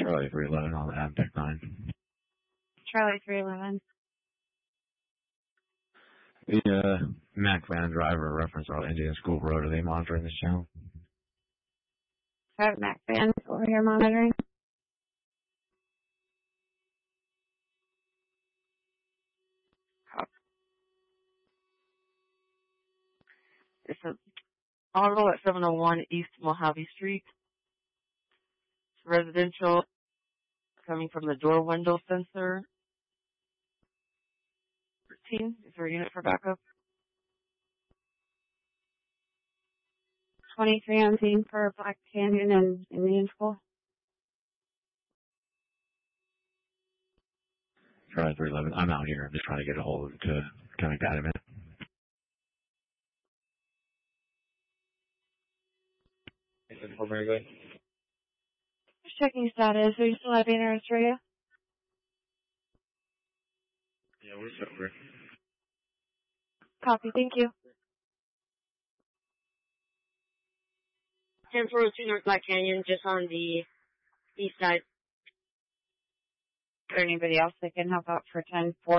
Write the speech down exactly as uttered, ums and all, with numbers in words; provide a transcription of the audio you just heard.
Charlie three eleven on the Amtech nine. Charlie three eleven. The uh, Mac van driver reference on Indian School Road, are they monitoring this channel? I have Mac van over here monitoring. It's a auto at seven oh one East Mojave Street. It's residential, coming from the door window sensor. thirteen, is there a unit for backup? twenty-three on scene for Black Canyon and Indian School. Charlie three eleven, I'm out here. I'm just trying to get a hold of him to kind of guide him in. Just checking status. Are you still at Banner Australia? Yeah, we're sober. Copy, thank you. ten four oh two North Black Canyon, just on the east side. Is there anybody else that can help out for ten four?